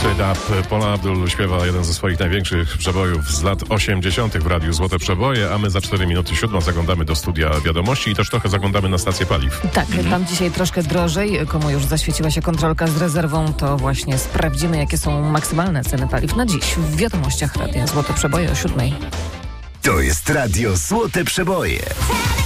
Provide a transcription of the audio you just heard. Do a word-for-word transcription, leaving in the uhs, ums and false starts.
Straight Up. Paula Abdul śpiewa jeden ze swoich największych przebojów z lat osiemdziesiątych w Radiu Złote Przeboje, a my za cztery minuty siódma zaglądamy do studia wiadomości i też trochę zaglądamy na stację paliw. Tak, mhm. Tam dzisiaj troszkę drożej. Komu już zaświeciła się kontrolka z rezerwą, to właśnie sprawdzimy, jakie są maksymalne ceny paliw na dziś w wiadomościach Radia Złote Przeboje o siódmej. To jest Radio Złote Przeboje.